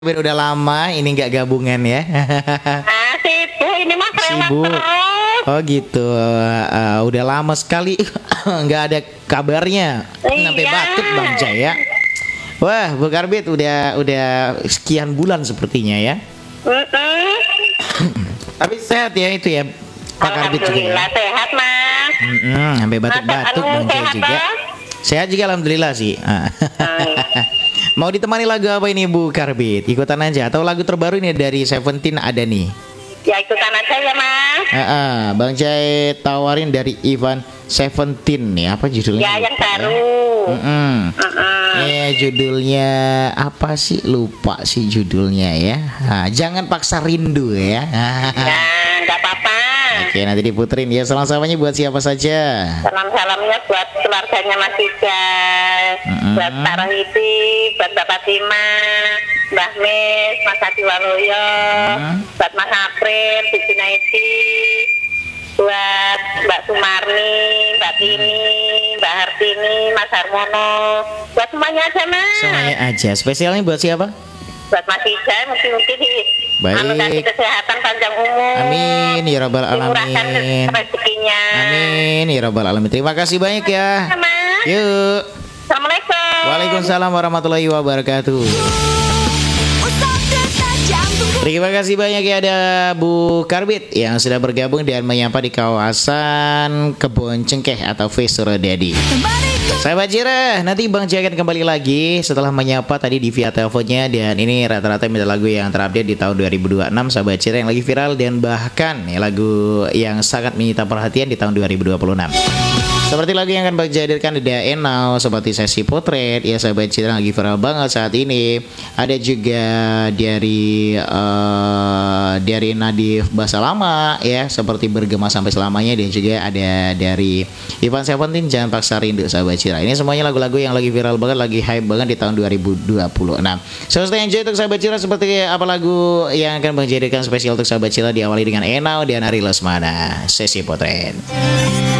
Udah lama ini nggak gabungan ya. Sibuk ini mah lewat Sibuk. terus. Oh gitu. Udah lama sekali nggak ada kabarnya. Sampai Iya. batuk Bang Jaya. Wah, Bu Karbit udah sekian bulan sepertinya ya. Tapi sehat ya itu ya Pak Karbit juga ya. Alhamdulillah sehat mas. Sampai batuk-batuk Bang Jaya sehat juga. Bang? Sehat juga alhamdulillah sih. Mau ditemani lagu apa ini Bu Karbit? Ikutan aja atau lagu terbaru ini dari Seventeen ada nih. Ya ikutan aja ya mas. Bang Jai tawarin dari Ivan Seventeen nih, apa judulnya? Ya yang baru. Judulnya apa sih? Lupa sih judulnya ya. Jangan paksa rindu ya. Nah nggak apa-apa. Oke, nanti diputerin ya. Salam-salamnya buat siapa saja? Salam-salamnya buat keluarganya Mas Ija, buat Pak Rohidi, buat Mbak Fatima, Mbah Mes, Mas Hadi Waluyo, buat Mas April, Bu Junaidi, buat Mbak Sumarni, Mbak Tini, Mbak Hartini, Mas Harmono, buat semuanya aja Mas. Semuanya aja. Spesialnya buat siapa? Buat Mas Ija, mungkin Baik. anu kasih kesehatan panjang umur. Amin ya rabbal Dimurahkan alamin. rezekinya. Amin ya rabbal alamin. Terima kasih banyak ya. Mas. Yuk. Assalamualaikum. Waalaikumsalam warahmatullahi wabarakatuh. Terima kasih banyak ya ada Bu Karbit yang sudah bergabung dan menyapa di kawasan Kebon Cengkeh atau Vesura Dedi. Sahabat Jira, nanti Bang Jai akan kembali lagi setelah menyapa tadi di via teleponnya. Dan ini rata-rata minta lagu yang terupdate di tahun 2026 Sahabat Jira yang lagi viral. Dan bahkan ya, lagu yang sangat menyita perhatian di tahun 2026. Seperti lagu yang akan Bang Jai hadirkan di Day Now, seperti Sesi Potret ya Sahabat Jira lagi viral banget saat ini. Ada juga dari Nadif Basalama ya, seperti Bergema Sampai Selamanya. Dan juga ada dari Ivan Seventeen, Jangan Paksa Rindu Sahabat Cira. Ini semuanya lagu-lagu yang lagi viral banget, lagi hype banget di tahun 2026. So stay enjoy untuk Sahabat Cira. Seperti apa lagu yang akan Bang jadikan spesial untuk Sahabat Cira, diawali dengan Enau dan Ari Lesmana, Sesi Potret.